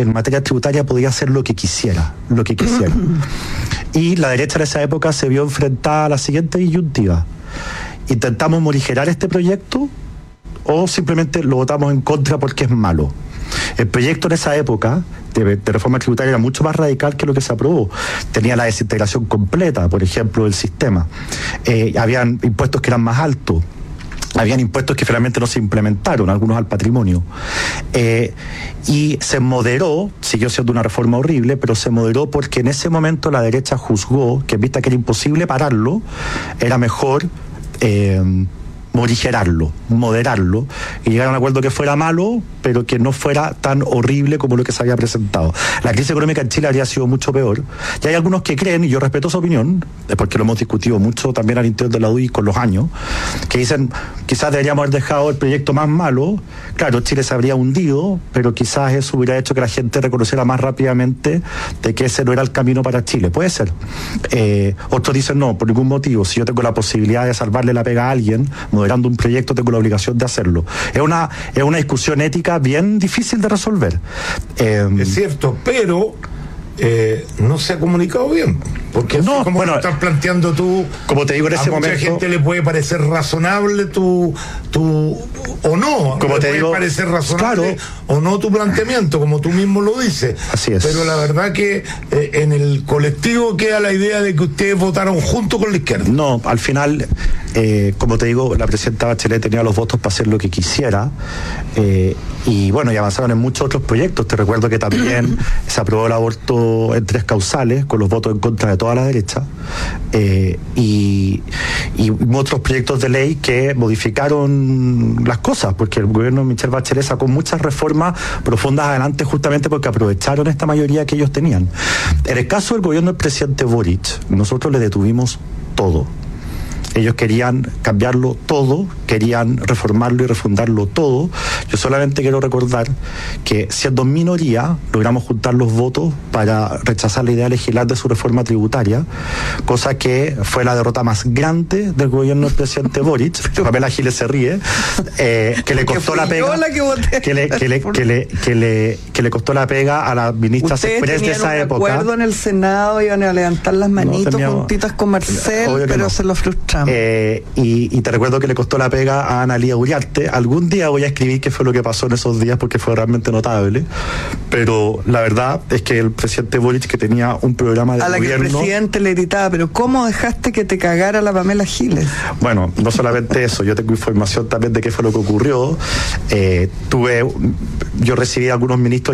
en materia tributaria podía hacer lo que quisiera. Y la derecha en esa época se vio enfrentada a la siguiente disyuntiva: ¿intentamos morigerar este proyecto o simplemente lo votamos en contra porque es malo? El proyecto en esa época de reforma tributaria era mucho más radical que lo que se aprobó. Tenía la desintegración completa, por ejemplo, del sistema. Habían impuestos que eran más altos. Habían impuestos que finalmente no se implementaron, algunos al patrimonio. Y se moderó, siguió siendo una reforma horrible, pero se moderó porque en ese momento la derecha juzgó que, vista que era imposible pararlo, era mejor morigerarlo, moderarlo, y llegar a un acuerdo que fuera malo, pero que no fuera tan horrible como lo que se había presentado. La crisis económica en Chile habría sido mucho peor. Y hay algunos que creen, y yo respeto su opinión, porque lo hemos discutido mucho también al interior de la UDI con los años, que dicen, quizás deberíamos haber dejado el proyecto más malo. Claro, Chile se habría hundido, pero quizás eso hubiera hecho que la gente reconociera más rápidamente de que ese no era el camino para Chile. Puede ser. Otros dicen, no, por ningún motivo. Si yo tengo la posibilidad de salvarle la pega a alguien, moderando un proyecto, tengo la obligación de hacerlo. Es una discusión ética bien difícil de resolver. Es cierto, pero no se ha comunicado bien, porque no, como bueno, lo estás planteando tú, como te digo, en ese momento, a mucha gente le puede parecer razonable tu o no, como te digo, puede parecer razonable, claro, o no tu planteamiento, como tú mismo lo dices. Así es. Pero la verdad que en el colectivo queda la idea de que ustedes votaron junto con la izquierda. No, al final, como te digo, la presidenta Bachelet tenía los votos para hacer lo que quisiera, y bueno, y avanzaron en muchos otros proyectos. Te recuerdo que también se aprobó el aborto en 3 causales, con los votos en contra de toda la derecha, y otros proyectos de ley que modificaron las cosas, porque el gobierno de Michelle Bachelet sacó muchas reformas profundas adelante justamente porque aprovecharon esta mayoría que ellos tenían. En el caso del gobierno del presidente Boric, nosotros le detuvimos todo. Ellos querían cambiarlo todo, querían reformarlo y refundarlo todo. Yo solamente quiero recordar que, siendo minoría, logramos juntar los votos para rechazar la idea de legislar de su reforma tributaria, cosa que fue la derrota más grande del gobierno del presidente Boric. Pamela Giles se ríe, que le costó la pega, que le costó la pega a la ministra Express de esa época. Ustedes tenían un acuerdo en el Senado, iban a levantar las manitos juntitas con Marcel, pero se lo frustramos. Y te recuerdo que le costó la pega a Analía Uriarte. Algún día voy a escribir qué fue lo que pasó en esos días, porque fue realmente notable, pero la verdad es que el presidente Boric, que tenía un programa de gobierno, que el presidente le gritaba, pero ¿cómo dejaste que te cagara la Pamela Giles? Bueno, no solamente eso, yo tengo información también de qué fue lo que ocurrió. Yo recibí a algunos ministros